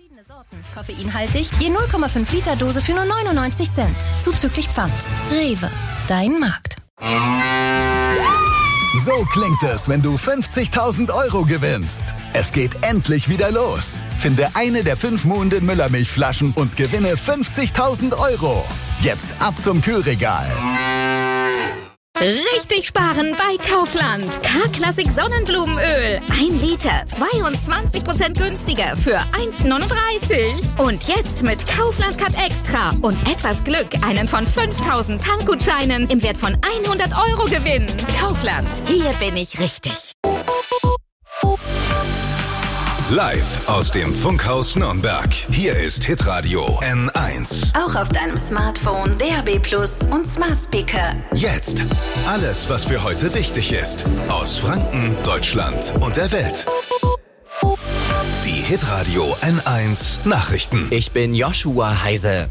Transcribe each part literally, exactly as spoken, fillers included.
Verschiedene Sorten. Koffeinhaltig, je null Komma fünf Liter Dose für nur neunundneunzig Cent. Zuzüglich Pfand. Rewe, dein Markt. So klingt es, wenn du fünfzigtausend Euro gewinnst. Es geht endlich wieder los. Finde eine der fünf Muhnden Müllermilchflaschen und gewinne fünfzigtausend Euro. Jetzt ab zum Kühlregal. Richtig sparen bei Kaufland. K-Klassik Sonnenblumenöl. Ein Liter, zweiundzwanzig Prozent günstiger für eins neununddreißig. Und jetzt mit Kaufland Cut Extra und etwas Glück einen von fünftausend Tankgutscheinen im Wert von hundert Euro gewinnen. Kaufland, hier bin ich richtig. Live aus dem Funkhaus Nürnberg. Hier ist Hitradio N eins. Auch auf deinem Smartphone, D A B Plus und Smart Speaker. Jetzt alles, was für heute wichtig ist. Aus Franken, Deutschland und der Welt. Die Hitradio N eins Nachrichten. Ich bin Joshua Heise.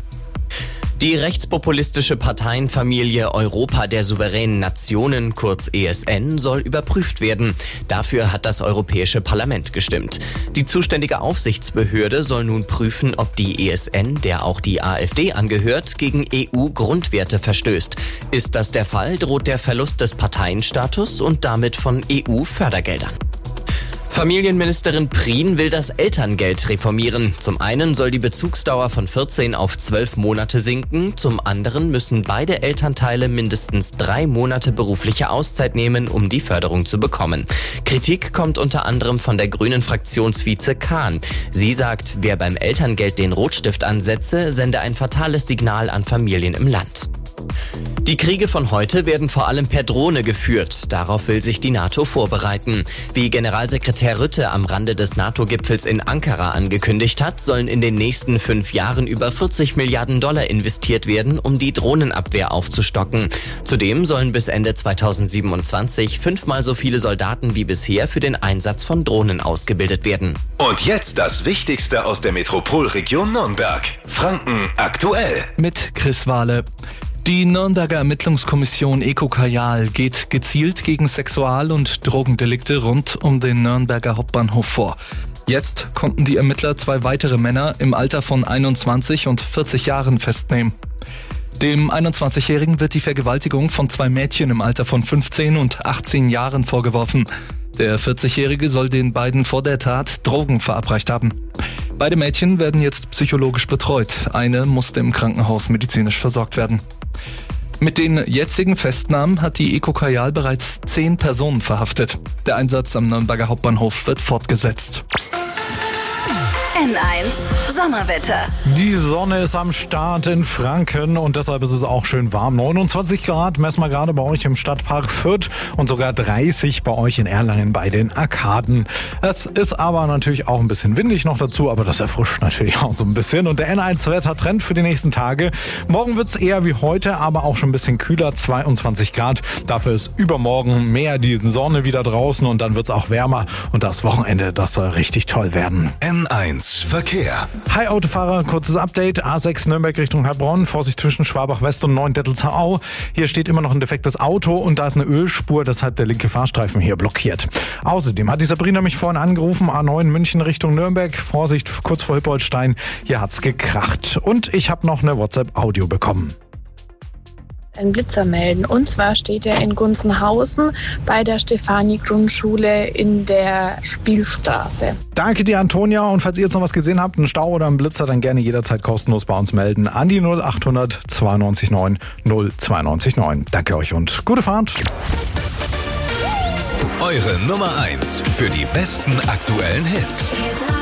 Die rechtspopulistische Parteienfamilie Europa der souveränen Nationen, kurz E S N, soll überprüft werden. Dafür hat das Europäische Parlament gestimmt. Die zuständige Aufsichtsbehörde soll nun prüfen, ob die E S N, der auch die AfD angehört, gegen E U-Grundwerte verstößt. Ist das der Fall, droht der Verlust des Parteienstatus und damit von E U-Fördergeldern. Familienministerin Prien will das Elterngeld reformieren. Zum einen soll die Bezugsdauer von vierzehn auf zwölf Monate sinken, zum anderen müssen beide Elternteile mindestens drei Monate berufliche Auszeit nehmen, um die Förderung zu bekommen. Kritik kommt unter anderem von der grünen Fraktionsvize Kahn. Sie sagt, wer beim Elterngeld den Rotstift ansetze, sende ein fatales Signal an Familien im Land. Die Kriege von heute werden vor allem per Drohne geführt. Darauf will sich die NATO vorbereiten. Wie Generalsekretär Rutte am Rande des NATO-Gipfels in Ankara angekündigt hat, sollen in den nächsten fünf Jahren über vierzig Milliarden Dollar investiert werden, um die Drohnenabwehr aufzustocken. Zudem sollen bis Ende zweitausendsiebenundzwanzig fünfmal so viele Soldaten wie bisher für den Einsatz von Drohnen ausgebildet werden. Und jetzt das Wichtigste aus der Metropolregion Nürnberg. Franken aktuell. Mit Chris Wahle. Die Nürnberger Ermittlungskommission EcoKajal geht gezielt gegen Sexual- und Drogendelikte rund um den Nürnberger Hauptbahnhof vor. Jetzt konnten die Ermittler zwei weitere Männer im Alter von einundzwanzig und vierzig Jahren festnehmen. Dem einundzwanzigjährigen wird die Vergewaltigung von zwei Mädchen im Alter von fünfzehn und achtzehn Jahren vorgeworfen. Der vierzigjährige soll den beiden vor der Tat Drogen verabreicht haben. Beide Mädchen werden jetzt psychologisch betreut. Eine musste im Krankenhaus medizinisch versorgt werden. Mit den jetzigen Festnahmen hat die EcoKajal bereits zehn Personen verhaftet. Der Einsatz am Nürnberger Hauptbahnhof wird fortgesetzt. N eins Sommerwetter. Die Sonne ist am Start in Franken und deshalb ist es auch schön warm. neunundzwanzig Grad messen wir gerade bei euch im Stadtpark Fürth und sogar dreißig bei euch in Erlangen bei den Arkaden. Es ist aber natürlich auch ein bisschen windig noch dazu, aber das erfrischt natürlich auch so ein bisschen. Und der N eins Wettertrend für die nächsten Tage. Morgen wird es eher wie heute, aber auch schon ein bisschen kühler, zweiundzwanzig Grad. Dafür ist übermorgen mehr die Sonne wieder draußen und dann wird es auch wärmer. Und das Wochenende, das soll richtig toll werden. N eins Verkehr. Hi Autofahrer, kurzes Update. A sechs Nürnberg Richtung Heilbronn, Vorsicht zwischen Schwabach West und Neuendettelsau. Hier steht immer noch ein defektes Auto und da ist eine Ölspur, deshalb der linke Fahrstreifen hier blockiert. Außerdem hat die Sabrina mich vorhin angerufen, A neun München Richtung Nürnberg, Vorsicht kurz vor Hippolstein, hier hat's gekracht. Und ich habe noch eine WhatsApp-Audio bekommen. Einen Blitzer melden. Und zwar steht er in Gunzenhausen bei der Stefani-Grundschule in der Spielstraße. Danke dir, Antonia. Und falls ihr jetzt noch was gesehen habt, einen Stau oder einen Blitzer, dann gerne jederzeit kostenlos bei uns melden. An die null achthundert zweihundertneunzig null zweiundneunzig neun. Danke euch und gute Fahrt. Eure Nummer eins für die besten aktuellen Hits.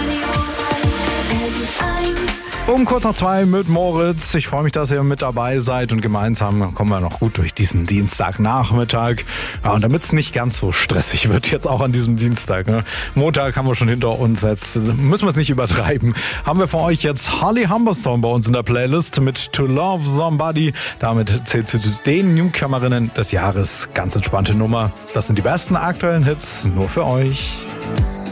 Um kurz nach zwei mit Moritz. Ich freue mich, dass ihr mit dabei seid und gemeinsam kommen wir noch gut durch diesen Dienstagnachmittag. Ja, und damit es nicht ganz so stressig wird, jetzt auch an diesem Dienstag. Ne? Montag haben wir schon hinter uns, jetzt müssen wir es nicht übertreiben. Haben wir für euch jetzt Holly Humberstone bei uns in der Playlist mit To Love Somebody. Damit zählt sie zu den Newcomerinnen des Jahres. Ganz entspannte Nummer. Das sind die besten aktuellen Hits nur für euch.